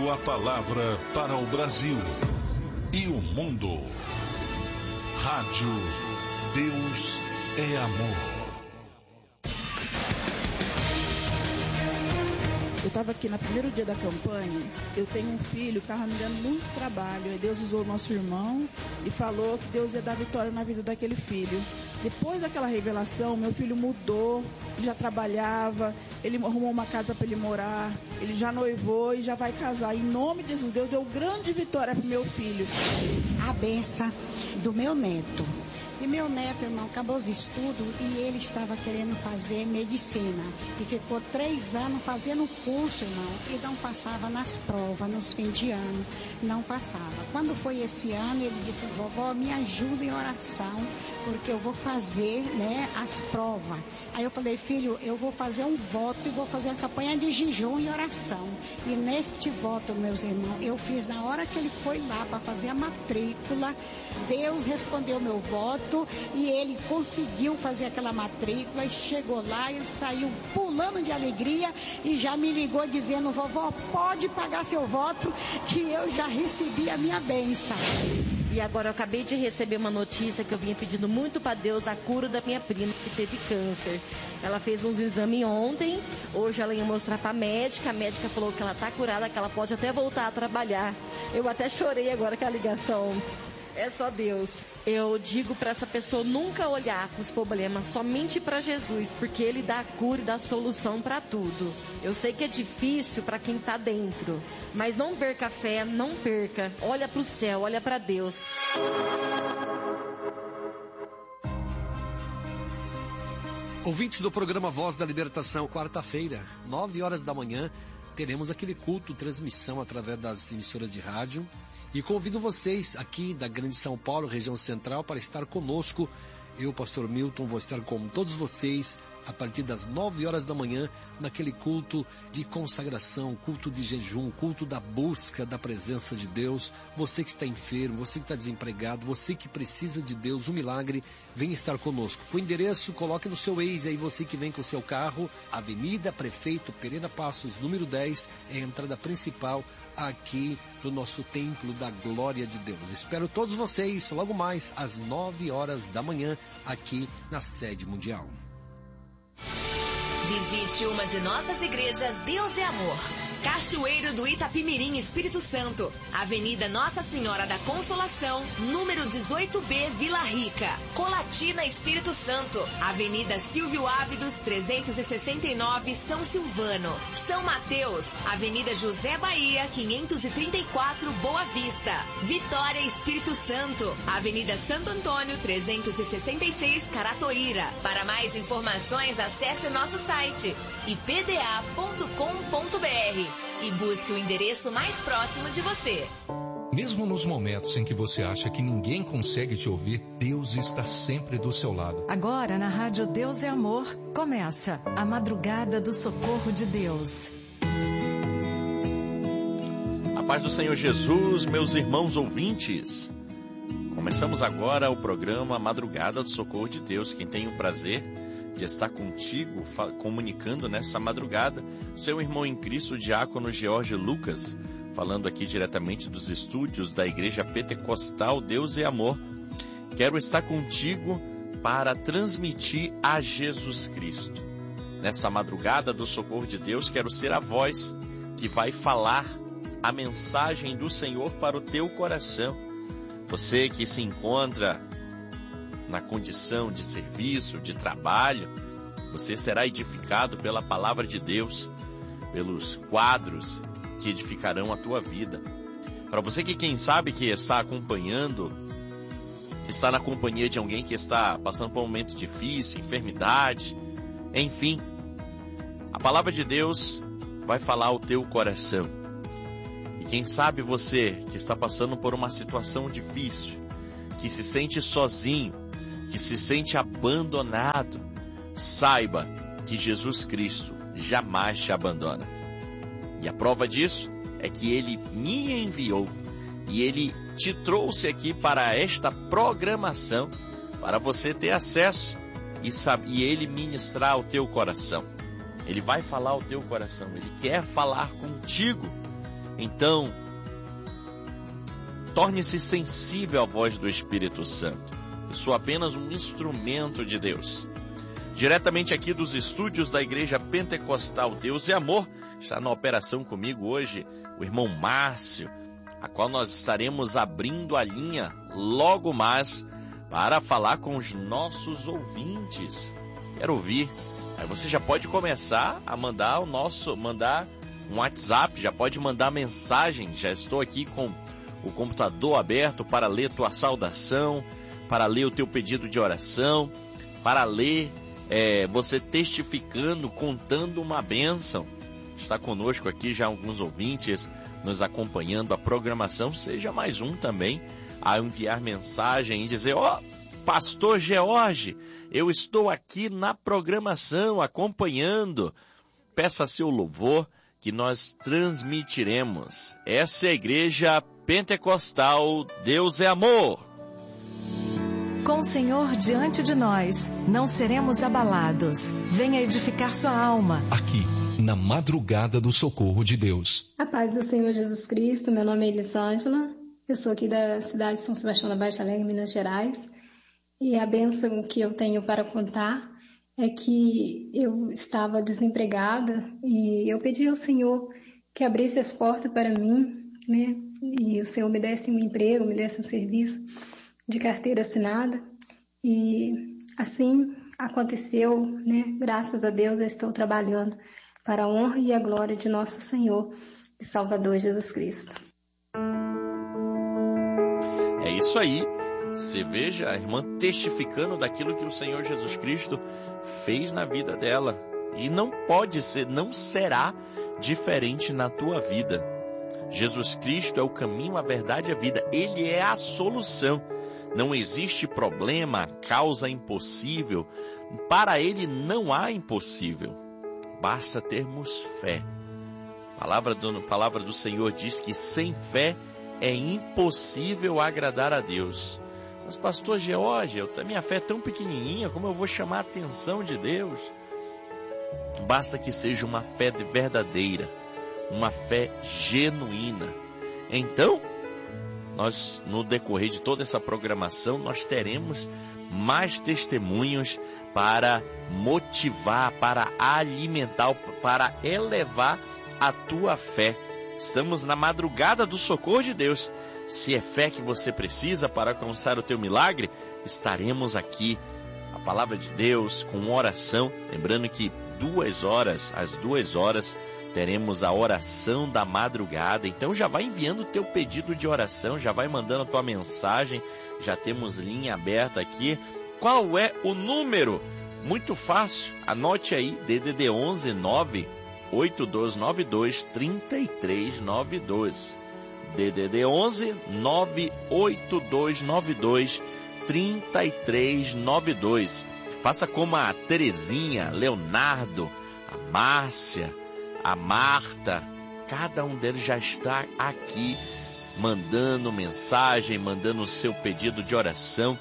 Levando a palavra para o Brasil e o mundo. Rádio Deus é Amor. Eu estava aqui no primeiro dia da campanha. Eu tenho um filho que estava me dando muito trabalho. Aí Deus usou o nosso irmão e falou que Deus ia dar vitória na vida daquele filho. Depois daquela revelação, meu filho mudou, já trabalhava, ele arrumou uma casa para ele morar, ele já noivou e já vai casar. Em nome de Jesus, Deus deu grande vitória para meu filho. A benção do meu neto. E meu neto, irmão, acabou os estudos e ele estava querendo fazer medicina. E ficou 3 anos fazendo curso, irmão, e não passava nas provas, nos fins de ano. Não passava. Quando foi esse ano, ele disse: vovó, me ajuda em oração, porque eu vou fazer, as provas. Aí eu falei: filho, eu vou fazer um voto e vou fazer uma campanha de jejum e oração. E neste voto, meus irmãos, eu fiz na hora que ele foi lá para fazer a matrícula. Deus respondeu meu voto. E ele conseguiu fazer aquela matrícula e chegou lá, ele saiu pulando de alegria e já me ligou dizendo: vovó, pode pagar seu voto que eu já recebi a minha bênção. E agora eu acabei de receber uma notícia que eu vinha pedindo muito para Deus, a cura da minha prima que teve câncer. Ela fez uns exames ontem, hoje ela ia mostrar para a médica falou que ela está curada, que ela pode até voltar a trabalhar. Eu até chorei agora com a ligação. É só Deus. Eu digo para essa pessoa nunca olhar para os problemas, somente para Jesus, porque Ele dá a cura e dá a solução para tudo. Eu sei que é difícil para quem está dentro, mas não perca a fé, não perca. Olha para o céu, olha para Deus. Ouvintes do programa Voz da Libertação, quarta-feira, 9 horas da manhã, teremos aquele culto, transmissão através das emissoras de rádio. E convido vocês aqui da Grande São Paulo, região central, para estar conosco. Eu, pastor Milton, vou estar com todos vocês a partir das 9 horas da manhã, naquele culto de consagração, culto de jejum, culto da busca da presença de Deus. Você que está enfermo, você que está desempregado, você que precisa de Deus, um milagre, vem estar conosco. O endereço, coloque no seu Waze aí, você que vem com o seu carro, Avenida Prefeito Pereira Passos, número 10, é a entrada principal aqui no nosso Templo da Glória de Deus. Espero todos vocês logo mais às 9 horas da manhã aqui na sede mundial. Visite uma de nossas igrejas Deus é Amor. Cachoeiro do Itapimirim, Espírito Santo, Avenida Nossa Senhora da Consolação, número 18B, Vila Rica, Colatina, Espírito Santo, Avenida Silvio Ávidos, 369, São Silvano, São Mateus, Avenida José Bahia, 534, Boa Vista, Vitória, Espírito Santo, Avenida Santo Antônio, 366, Caratoíra. Para mais informações, acesse o nosso site ipda.com.br e busque o endereço mais próximo de você. Mesmo nos momentos em que você acha que ninguém consegue te ouvir, Deus está sempre do seu lado. Agora na Rádio Deus é Amor, começa a Madrugada do Socorro de Deus. A paz do Senhor Jesus, meus irmãos ouvintes. Começamos agora o programa Madrugada do Socorro de Deus. Quem tem o prazer de estar contigo, comunicando nessa madrugada, seu irmão em Cristo, diácono George Lucas, falando aqui diretamente dos estúdios da Igreja Pentecostal Deus é Amor. Quero estar contigo para transmitir a Jesus Cristo. Nessa madrugada do Socorro de Deus, quero ser a voz que vai falar a mensagem do Senhor para o teu coração. Você que se encontra na condição de serviço, de trabalho, você será edificado pela palavra de Deus, pelos quadros que edificarão a tua vida. Para você que, quem sabe, que está acompanhando, está na companhia de alguém que está passando por um momento difícil, enfermidade, enfim, a palavra de Deus vai falar ao teu coração. E quem sabe você que está passando por uma situação difícil, que se sente sozinho, que se sente abandonado, saiba que Jesus Cristo jamais te abandona. E a prova disso é que Ele me enviou e Ele te trouxe aqui para esta programação, para você ter acesso e Ele ministrar ao teu coração. Ele vai falar ao teu coração, Ele quer falar contigo. Então, torne-se sensível à voz do Espírito Santo. Eu sou apenas um instrumento de Deus. Diretamente aqui dos estúdios da Igreja Pentecostal Deus e Amor, está na operação comigo hoje o irmão Márcio, a qual nós estaremos abrindo a linha logo mais para falar com os nossos ouvintes. Quero ouvir. Aí você já pode começar a mandar um WhatsApp, já pode mandar mensagem. Já estou aqui com o computador aberto para ler tua saudação, para ler o teu pedido de oração, para ler você testificando, contando uma bênção. Está conosco aqui já alguns ouvintes nos acompanhando a programação. Seja mais um também a enviar mensagem e dizer: Pastor George, eu estou aqui na programação acompanhando. Peça seu louvor que nós transmitiremos. Essa é a Igreja Pentecostal Deus é Amor. Com o Senhor diante de nós, não seremos abalados. Venha edificar sua alma. Aqui, na madrugada do socorro de Deus. A paz do Senhor Jesus Cristo. Meu nome é Elisângela. Eu sou aqui da cidade de São Sebastião da Baixa Alegre, Minas Gerais. E a bênção que eu tenho para contar é que eu estava desempregada e eu pedi ao Senhor que abrisse as portas para mim, né? E o Senhor me desse um emprego, me desse um serviço de carteira assinada. E assim aconteceu, né? Graças a Deus eu estou trabalhando para a honra e a glória de nosso Senhor e Salvador Jesus Cristo. É isso aí. Você veja a irmã testificando daquilo que o Senhor Jesus Cristo fez na vida dela. E não pode ser, não será diferente na tua vida. Jesus Cristo é o caminho, a verdade e a vida. Ele é a solução. Não existe problema, causa impossível. Para Ele não há impossível. Basta termos fé. A palavra do Senhor diz que sem fé é impossível agradar a Deus. Mas pastor George, minha fé é tão pequenininha, como eu vou chamar a atenção de Deus? Basta que seja uma fé verdadeira, uma fé genuína. Então, nós, no decorrer de toda essa programação, nós teremos mais testemunhos para motivar, para alimentar, para elevar a tua fé. Estamos na madrugada do socorro de Deus. Se é fé que você precisa para alcançar o teu milagre, estaremos aqui. A palavra de Deus com oração. Lembrando que às 2 horas, teremos a oração da madrugada. Então já vai enviando o teu pedido de oração, já vai mandando a tua mensagem. Já temos linha aberta aqui. Qual é o número? Muito fácil. Anote aí, DDD 11 98292-3392. DDD 11 98292-3392. Faça como a Terezinha, Leonardo, a Márcia, a Marta. Cada um deles já está aqui mandando mensagem, mandando o seu pedido de oração.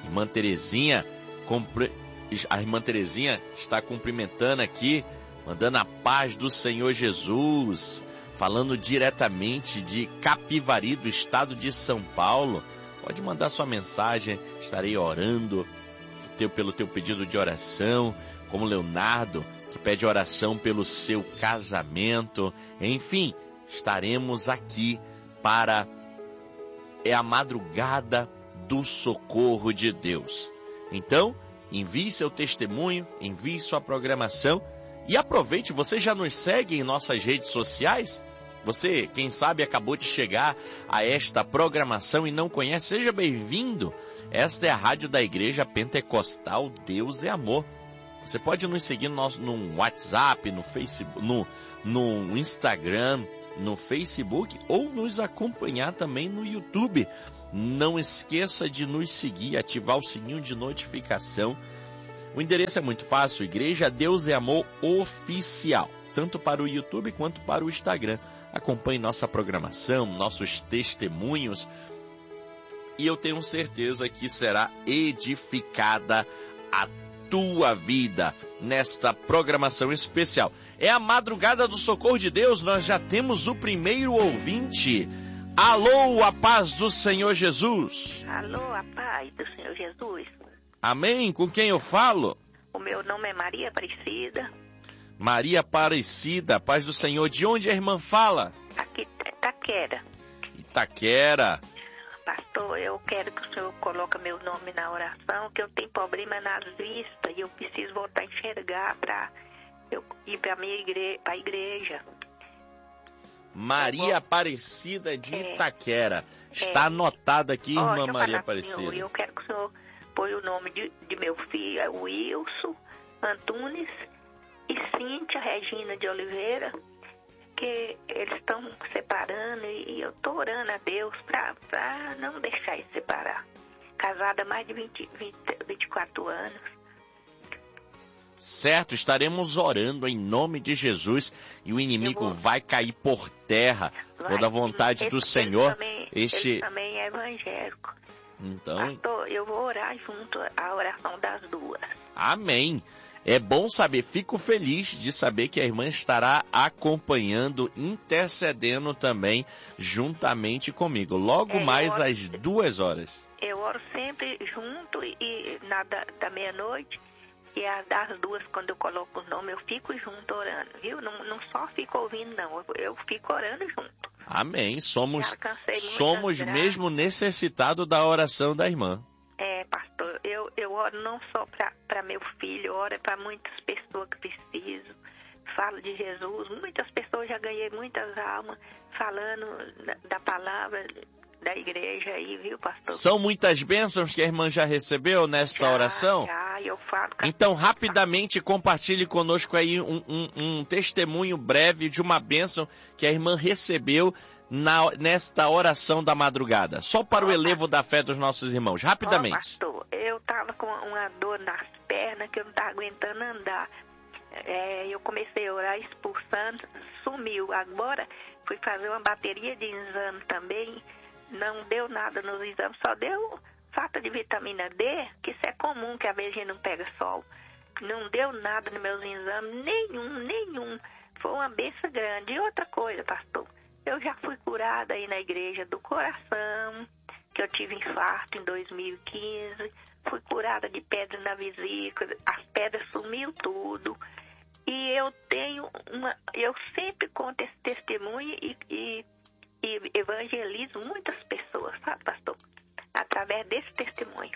A irmã Terezinha está cumprimentando aqui, mandando a paz do Senhor Jesus, falando diretamente de Capivari, do estado de São Paulo. Pode mandar sua mensagem, estarei orando pelo teu pedido de oração, como Leonardo, que pede oração pelo seu casamento. Enfim, estaremos aqui para a madrugada do socorro de Deus. Então, envie seu testemunho, envie sua programação. E aproveite, você já nos segue em nossas redes sociais? Você, quem sabe, acabou de chegar a esta programação e não conhece, seja bem-vindo. Esta é a rádio da Igreja Pentecostal Deus é Amor. Você pode nos seguir no WhatsApp, no Facebook, no Instagram, no Facebook, ou nos acompanhar também no YouTube. Não esqueça de nos seguir, ativar o sininho de notificação. O endereço é muito fácil, Igreja Deus é Amor Oficial, tanto para o YouTube quanto para o Instagram. Acompanhe nossa programação, nossos testemunhos, e eu tenho certeza que será edificada a tua vida nesta programação especial. É a Madrugada do Socorro de Deus, nós já temos o primeiro ouvinte. Alô, a paz do Senhor Jesus. Alô, a paz do Senhor Jesus. Amém, com quem eu falo? O meu nome é Maria Aparecida. Maria Aparecida, paz do Senhor. De onde a irmã fala? Aqui, Itaquera. Itaquera. Pastor, eu quero que o senhor coloque meu nome na oração, que eu tenho problema nas vistas e eu preciso voltar a enxergar para eu ir para a igreja. Maria Aparecida de Itaquera. Está anotada aqui, irmã Maria Aparecida. Senhor, eu quero que o senhor põe o nome de meu filho, Wilson Antunes e Cíntia Regina de Oliveira, que eles estão separando e eu estou orando a Deus para não deixar eles separar. Casada há mais de 24 anos. Certo, estaremos orando em nome de Jesus e o inimigo vai cair por terra. For da vontade do Senhor. Ele também é evangélico. Então, pastor, eu vou orar junto à oração das duas. Amém. É bom saber, fico feliz de saber que a irmã estará acompanhando, intercedendo também juntamente comigo. Logo mais às 2 horas. Eu oro sempre junto e da meia-noite. E das 2, quando eu coloco o nome, eu fico junto orando, viu? Não só fico ouvindo, não. Eu fico orando junto. Amém. Somos mesmo necessitados da oração da irmã. Pastor, eu oro não só para meu filho, eu oro para muitas pessoas que precisam. Falo de Jesus. Muitas pessoas, já ganhei muitas almas falando da palavra da igreja aí, viu, pastor? São muitas bênçãos que a irmã já recebeu nesta oração? Eu falo. Então, rapidamente, compartilhe conosco aí um testemunho breve de uma bênção que a irmã recebeu nesta oração da madrugada. Só para o elevo da fé dos nossos irmãos. Rapidamente. Pastor, eu estava com uma dor nas pernas que eu não estava aguentando andar. Eu comecei a orar expulsando, sumiu. Agora, fui fazer uma bateria de exame também. Não deu nada nos exames, só deu falta de vitamina D, que isso é comum, que às vezes a gente não pega sol. Não deu nada nos meus exames, nenhum. Foi uma benção grande. E outra coisa, pastor, eu já fui curada aí na igreja do coração, que eu tive infarto em 2015, fui curada de pedra na vesícula, as pedras sumiu tudo. E eu sempre conto esse testemunho e evangelizo muitas pessoas, sabe, pastor? Através desse testemunho.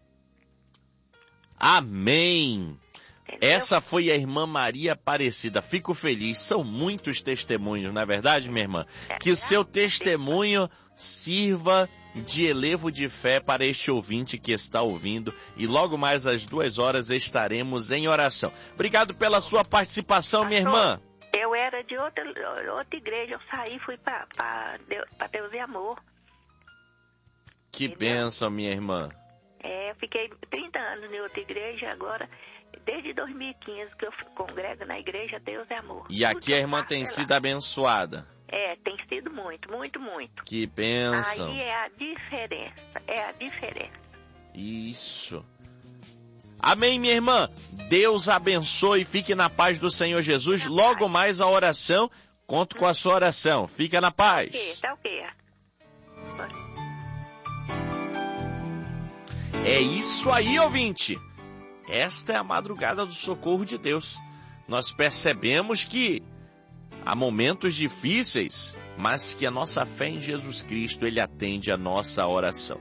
Amém! Entendeu? Essa foi a irmã Maria Aparecida. Fico feliz. São muitos testemunhos, não é verdade, minha irmã? Que o seu testemunho sirva de elevo de fé para este ouvinte que está ouvindo. E logo mais às 2 horas estaremos em oração. Obrigado pela sua participação, minha irmã. Eu era de outra igreja, eu saí, fui para Deus e Amor. Que bênção, minha irmã. Eu fiquei 30 anos em outra igreja, agora, desde 2015 que eu congrego na igreja Deus e Amor. E aqui a irmã tem sido abençoada. Tem sido muito. Que bênção. Aí é a diferença. Isso. Amém, minha irmã. Deus abençoe, fique na paz do Senhor Jesus. Logo mais a oração, conto com a sua oração. Fica na paz. Tá ok. É isso aí, ouvinte. Esta é a madrugada do socorro de Deus. Nós percebemos que há momentos difíceis, mas que a nossa fé em Jesus Cristo, Ele atende a nossa oração.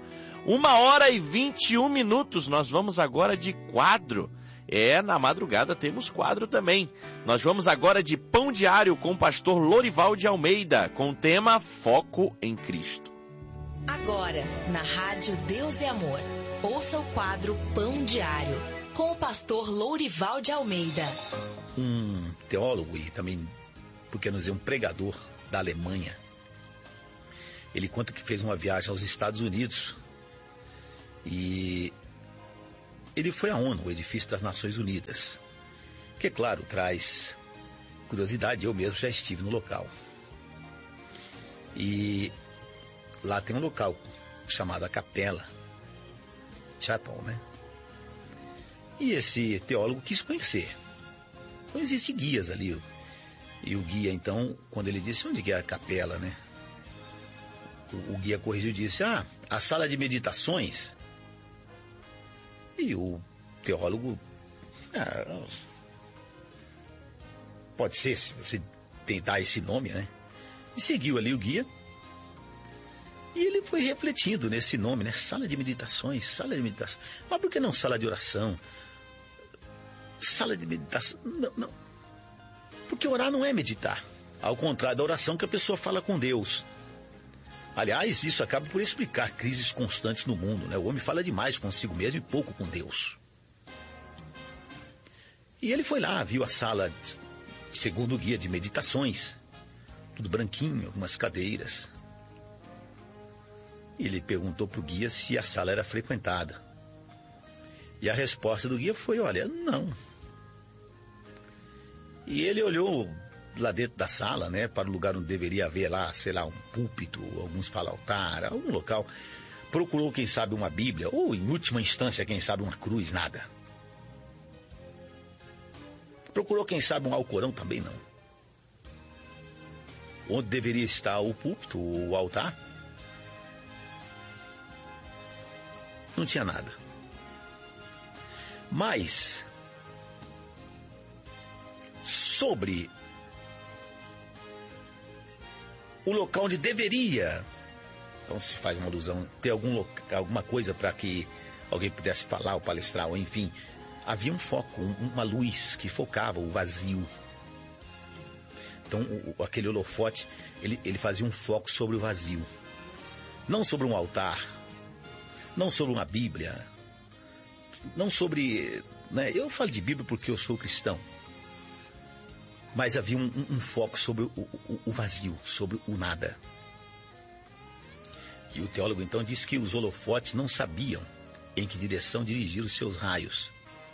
1h21, nós vamos agora de quadro. Na madrugada temos quadro também. Nós vamos agora de Pão Diário com o pastor Lorival de Almeida, com o tema Foco em Cristo. Agora, na Rádio Deus e Amor, ouça o quadro Pão Diário, com o pastor Lorival de Almeida. Um teólogo e também, por que não dizer, um pregador da Alemanha. Ele conta que fez uma viagem aos Estados Unidos e ele foi à ONU, o edifício das Nações Unidas, que, claro, traz curiosidade. Eu mesmo já estive no local. E lá tem um local chamado a Capela Chapel, né? E esse teólogo quis conhecer. Então existem guias ali. E o guia, então, quando ele disse onde que é a capela, né? O guia corrigiu e disse, a sala de meditações. E o teólogo, pode ser, se você tentar esse nome, né? E seguiu ali o guia. E ele foi refletindo nesse nome, né? Sala de meditações, sala de meditação. Mas por que não sala de oração? Sala de meditação, não. Porque orar não é meditar. Ao contrário da oração que a pessoa fala com Deus. Aliás, isso acaba por explicar crises constantes no mundo, né? O homem fala demais consigo mesmo e pouco com Deus. E ele foi lá, viu a sala, segundo o guia, de meditações. Tudo branquinho, algumas cadeiras. E ele perguntou para o guia se a sala era frequentada. E a resposta do guia foi, olha, não. E ele olhou lá dentro da sala, né, para o lugar onde deveria haver lá, sei lá, um púlpito, alguns falam altar, algum local. Procurou, quem sabe, uma Bíblia, ou em última instância, quem sabe, uma cruz, nada. Procurou, quem sabe, um Alcorão, também não. Onde deveria estar o púlpito, o altar, não tinha nada. Mas sobre o local onde deveria, então se faz uma alusão, ter alguma coisa para que alguém pudesse falar ou palestrar, ou enfim, havia um foco, uma luz que focava o vazio. Então aquele holofote, ele fazia um foco sobre o vazio, não sobre um altar, não sobre uma Bíblia, não sobre, né, eu falo de Bíblia porque eu sou cristão, mas havia um foco sobre o vazio, sobre o nada. E o teólogo então disse que os holofotes não sabiam em que direção dirigir os seus raios.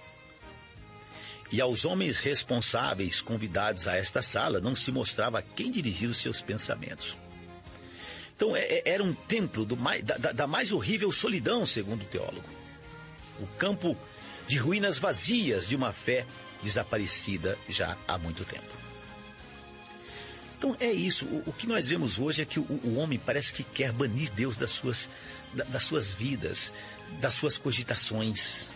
E aos homens responsáveis convidados a esta sala não se mostrava a quem dirigir os seus pensamentos. Então era um templo da mais horrível solidão, segundo o teólogo. O campo de ruínas vazias de uma fé desaparecida já há muito tempo. Então é isso. O que nós vemos hoje é que o homem parece que quer banir Deus das suas vidas, das suas cogitações.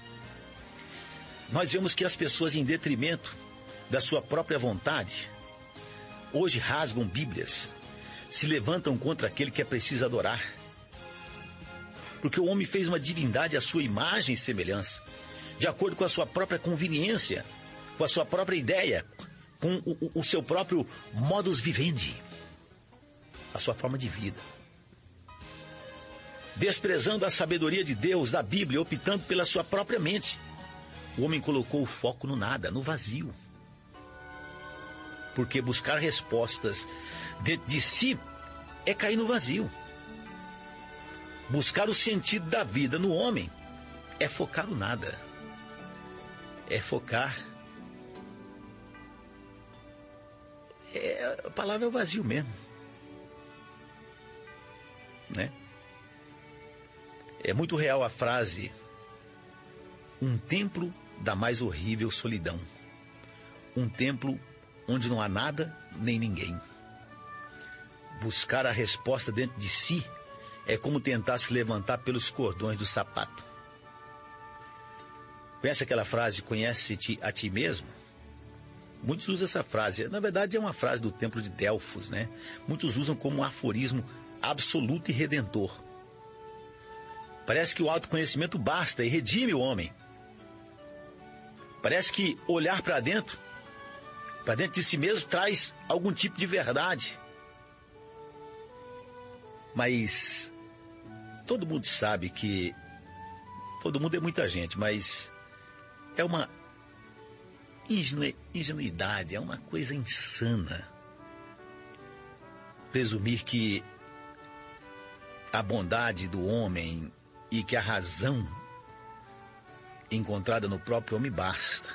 Nós vemos que as pessoas, em detrimento da sua própria vontade, hoje rasgam Bíblias, se levantam contra aquele que é preciso adorar. Porque o homem fez uma divindade à sua imagem e semelhança, de acordo com a sua própria conveniência, com a sua própria ideia, com o seu próprio modus vivendi, a sua forma de vida. Desprezando a sabedoria de Deus, da Bíblia, optando pela sua própria mente, o homem colocou o foco no nada, no vazio. Porque buscar respostas dentro de si é cair no vazio. Buscar o sentido da vida no homem é focar no nada. É focar. A palavra é o vazio mesmo. Né? É muito real a frase: um templo da mais horrível solidão. Um templo onde não há nada nem ninguém. Buscar a resposta dentro de si é como tentar se levantar pelos cordões do sapato. Conhece aquela frase, conhece-te a ti mesmo? Muitos usam essa frase. Na verdade é uma frase do templo de Delfos, né? Muitos usam como um aforismo absoluto e redentor. Parece que o autoconhecimento basta e redime o homem. Parece que olhar para dentro de si mesmo, traz algum tipo de verdade. Mas todo mundo sabe que... Todo mundo é muita gente, mas é uma ingenuidade, é uma coisa insana presumir que a bondade do homem e que a razão encontrada no próprio homem basta.